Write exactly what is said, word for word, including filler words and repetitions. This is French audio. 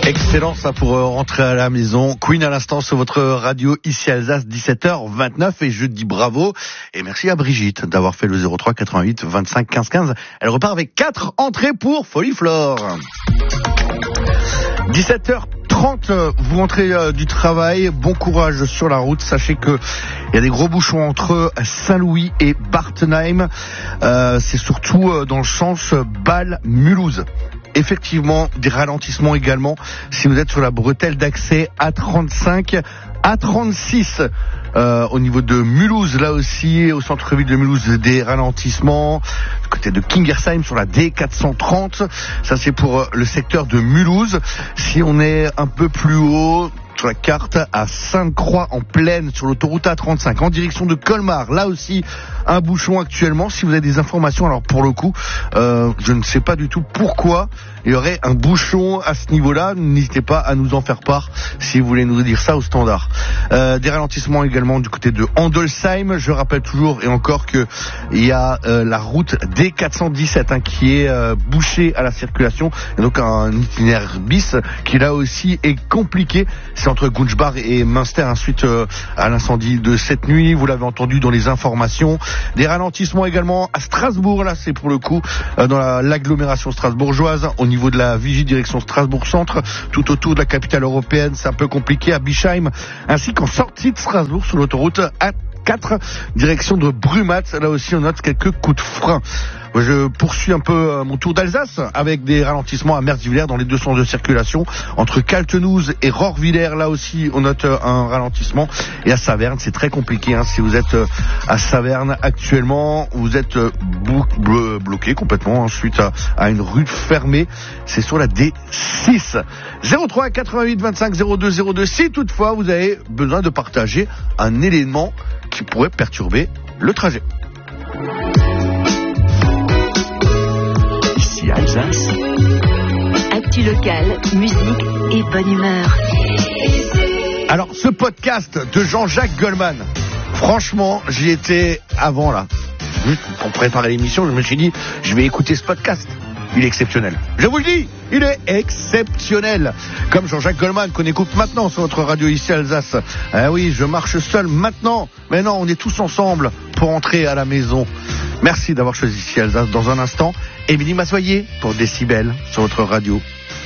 Excellent ça pour euh, rentrer à la maison. Queen à l'instant sur votre radio ici Alsace, dix-sept heures vingt-neuf, et je dis bravo et merci à Brigitte d'avoir fait le zéro trois quatre-vingt-huit vingt-cinq quinze quinze. Elle repart avec quatre entrées pour Foliflore. dix-sept heures trente, vous rentrez euh, du travail, bon courage sur la route. Sachez que il y a des gros bouchons entre Saint-Louis et Bartenheim. Euh, c'est surtout euh, dans le sens Bâle-Mulhouse. Effectivement, des ralentissements également si vous êtes sur la bretelle d'accès A trente-cinq, A trente-six euh, au niveau de Mulhouse, là aussi au centre-ville de Mulhouse, des ralentissements du côté de Kingersheim sur la D quatre cent trente. Ça c'est pour le secteur de Mulhouse. Si on est un peu plus haut sur la carte, à Sainte-Croix en plaine sur l'autoroute A trente-cinq en direction de Colmar, là aussi un bouchon actuellement. Si vous avez des informations, alors pour le coup euh, je ne sais pas du tout pourquoi il y aurait un bouchon à ce niveau-là, n'hésitez pas à nous en faire part si vous voulez nous dire ça au standard. Euh, des ralentissements également du côté de Andolsheim. Je rappelle toujours et encore que il y a euh, la route D quatre cent dix-sept hein, qui est euh, bouchée à la circulation, et donc un itinéraire bis qui là aussi est compliqué. C'est entre Gunzbach et Münster, hein, suite euh, à l'incendie de cette nuit, vous l'avez entendu dans les informations. Des ralentissements également à Strasbourg, là c'est pour le coup euh, dans la, l'agglomération strasbourgeoise, au niveau de la Vigie direction Strasbourg-Centre, tout autour de la capitale européenne, c'est un peu compliqué à Bischheim, ainsi qu'en sortie de Strasbourg sur l'autoroute A quatre, direction de Brumath, là aussi on note quelques coups de frein. Je poursuis un peu mon tour d'Alsace avec des ralentissements à Merzivillers dans les deux sens de circulation. Entre Kaltenouze et Rohrwiller, là aussi on note un ralentissement. Et à Saverne, c'est très compliqué. Hein. Si vous êtes à Saverne actuellement, vous êtes blo- blo- bloqué complètement hein, suite à, à une rue fermée. C'est sur la D six. zéro trois quatre-vingt-huit vingt-cinq zéro deux zéro deux. Si toutefois vous avez besoin de partager un élément qui pourrait perturber le trajet. Ici Alsace. Actu locale, musique et bonne humeur. Alors ce podcast de Jean-Jacques Goldman, franchement j'y étais avant là. Juste pour préparer l'émission, je me suis dit je vais écouter ce podcast. Il est exceptionnel. Je vous le dis, il est exceptionnel. Comme Jean-Jacques Goldman qu'on écoute maintenant sur notre radio ici Alsace. Ah oui, je marche seul maintenant. Mais non, on est tous ensemble pour entrer à la maison. Merci d'avoir choisi ici Alsace. Dans un instant, Émilie Massoyer pour Décibel sur votre radio.